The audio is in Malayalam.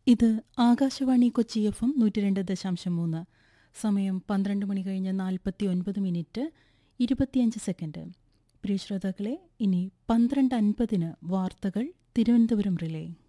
ഇത് ആകാശവാണി കൊച്ചി FM 102.3. സമയം 12 മണി കഴിഞ്ഞ് 49 മിനിറ്റ് 25 സെക്കൻഡ്. പ്രിയ ശ്രോതാക്കളെ, ഇനി 12:50 വാർത്തകൾ തിരുവനന്തപുരം റിലേ.